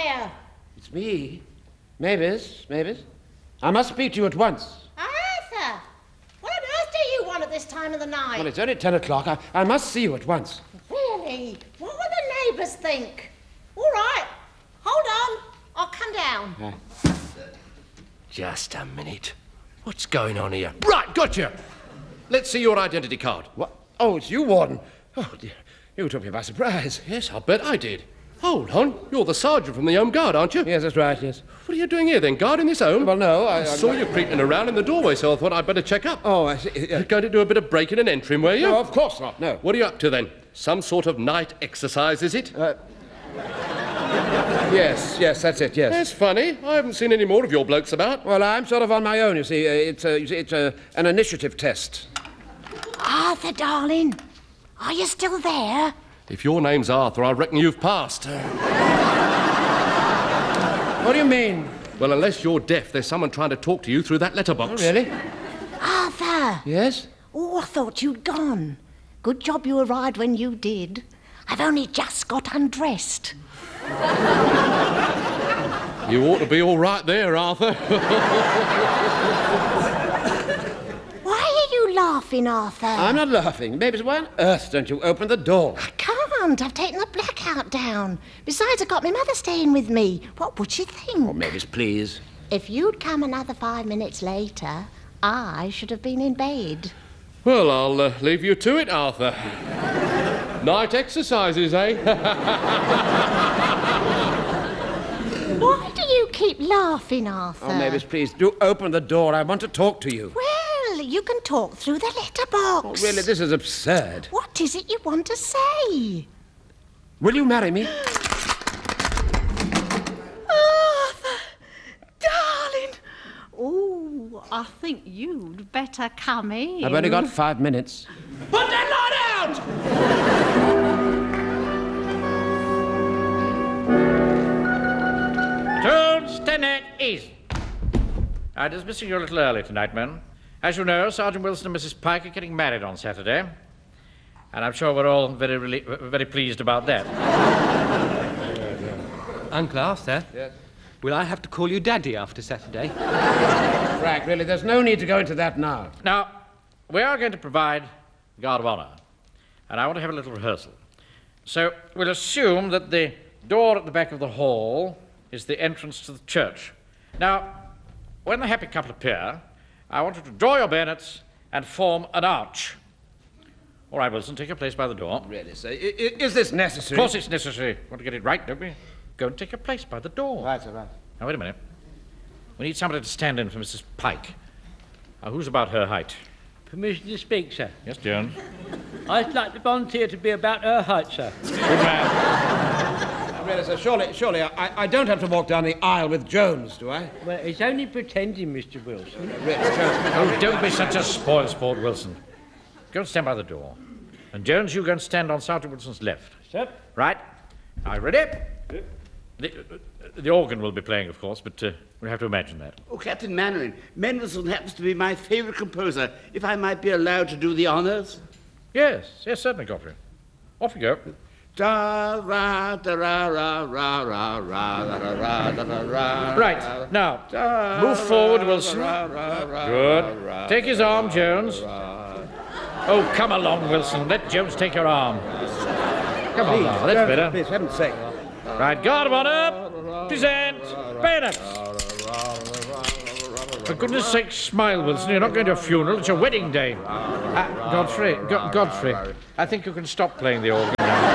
there? It's me. Mavis. I must speak to you at once. Arthur! What on earth do you want at this time of the night? Well, it's only 10 o'clock. I must see you at once. Really? What will the neighbours think? All right. Hold on. I'll come down. Just a minute. What's going on here? Right, gotcha. Let's see your identity card. What? Oh, it's you, Warden. Oh, dear. You took me by surprise. Yes, I bet I did. Hold on. You're the sergeant from the Home Guard, aren't you? Yes, that's right, yes. What are you doing here, then? Guarding this home? Well, no, I saw you creeping around in the doorway, so I thought I'd better check up. Oh, I see. Going to do a bit of breaking and entering, were you? No, of course not, no. What are you up to, then? Some sort of night exercise, is it? Yes, that's it, yes. That's funny. I haven't seen any more of your blokes about. Well, I'm sort of on my own, you see. It's an initiative test. Arthur, darling, are you still there? If your name's Arthur, I reckon you've passed. What do you mean? Well, unless you're deaf, there's someone trying to talk to you through that letterbox. Oh, really? Arthur! Yes? Oh, I thought you'd gone. Good job you arrived when you did. I've only just got undressed. You ought to be all right there, Arthur. Why are you laughing, Arthur? I'm not laughing. Mavis, why on earth don't you open the door? I can't. I've taken the blackout down. Besides, I've got my mother staying with me. What would she think? Oh, Mavis, please. If you'd come another 5 minutes later, I should have been in bed. Well, I'll leave you to it, Arthur. Night exercises, eh? Why do you keep laughing, Arthur? Oh, Mavis, please, do open the door. I want to talk to you. Well, you can talk through the letterbox. Oh, really, this is absurd. What is it you want to say? Will you marry me? Arthur, darling. Oh, I think you'd better come in. I've only got 5 minutes. Put that light out! Jones, Tenet, easy. Dismissing you a little early tonight, men. As you know, Sergeant Wilson and Mrs. Pike are getting married on Saturday. And I'm sure we're all very pleased about that. Uncle Arthur? Yes? Will I have to call you Daddy after Saturday? Frank, really, there's no need to go into that now. Now, we are going to provide Guard of Honor. And I want to have a little rehearsal. So we'll assume that the door at the back of the hall is the entrance to the church. Now, when the happy couple appear, I want you to draw your bayonets and form an arch. All right, Wilson, take your place by the door. Really, sir, is this necessary? Of course it's necessary. Want to get it right, don't we? Go and take your place by the door. Right, sir, right. Now, wait a minute. We need somebody to stand in for Mrs. Pike. Now, who's about her height? Permission to speak, sir. Yes, Jones? I'd like to volunteer to be about her height, sir. Good man. Really, sir, surely I don't have to walk down the aisle with Jones, do I? Well, it's only pretending, Mr. Wilson. Really, Jones. Oh, don't be such a spoil-sport, Wilson. Go and stand by the door. And Jones, you go and stand on Sergeant Wilson's left. Sir? Right. Are you ready? Yep. The organ will be playing, of course, but we'll have to imagine that. Oh, Captain Mannering, Mendelssohn happens to be my favourite composer. If I might be allowed to do the honours? Yes, certainly, Godfrey. Off you go. Da ra da ra ra ra ra ra ra ra ra ra. Right, now, move forward, Wilson. Good. Take his arm, Jones. Oh, come along, Wilson. Let Jones take your arm. Come on now, that's better. Please, heaven's sake. Right, Guard of Honor, present, bayonets. For goodness sake, smile, Wilson. You're not going to a funeral, it's your wedding day. Godfrey, I think you can stop playing the organ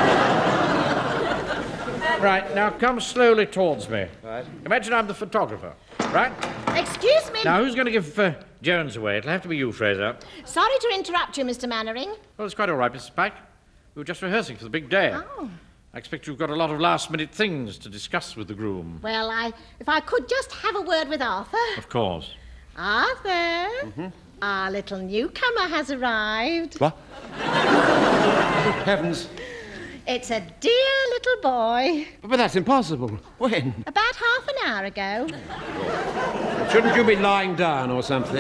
now. Right, now come slowly towards me. Right. Imagine I'm the photographer, right? Excuse me. Now, who's going to give Jones away? It'll have to be you, Fraser. Sorry to interrupt you, Mr. Mannering. Well, it's quite all right, Mrs. Pike. We were just rehearsing for the big day. Oh. I expect you've got a lot of last-minute things to discuss with the groom. Well, if I could just have a word with Arthur. Of course. Arthur, our little newcomer has arrived. What? Good heavens. It's a dear little boy. But that's impossible. When? About half an hour ago. Shouldn't you be lying down or something?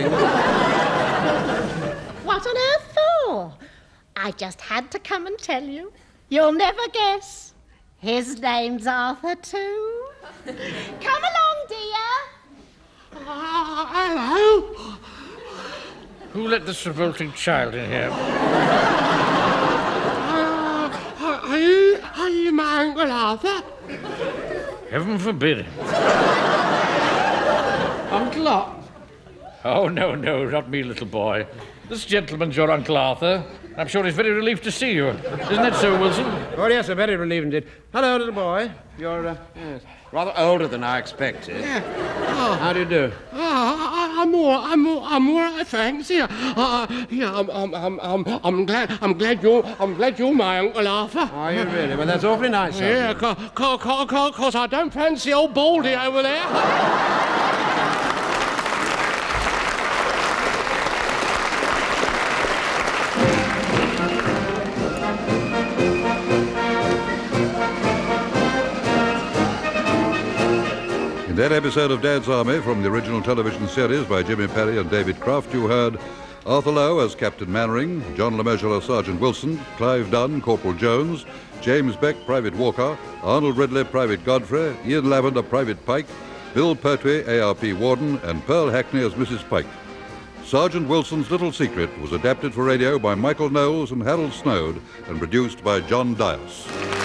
What on earth for? I just had to come and tell you. You'll never guess. His name's Arthur, too. Come along, dear. Hello. Who let this revolting child in here? Are you my Uncle Arthur? Heaven forbid. Uncle Arthur? Oh, no, not me, little boy. This gentleman's your Uncle Arthur. I'm sure he's very relieved to see you. Isn't that so, Wilson? Oh, yes, I'm very relieved indeed. Hello, little boy. You're, yes, rather older than I expected. Yeah. How do you do? I'm all right, thanks. Yeah, I'm glad you're my Uncle Arthur. Are you really? Well, that's awfully nice of you. Yeah, cause I don't fancy old Baldy over there. In that episode of Dad's Army from the original television series by Jimmy Perry and David Croft, you heard Arthur Lowe as Captain Mannering, John LeMessurier as Sergeant Wilson, Clive Dunn, Corporal Jones, James Beck, Private Walker, Arnold Ridley, Private Godfrey, Ian Lavender, Private Pike, Bill Pertwee, ARP Warden, and Pearl Hackney as Mrs. Pike. Sergeant Wilson's Little Secret was adapted for radio by Michael Knowles and Harold Snowd and produced by John Dias.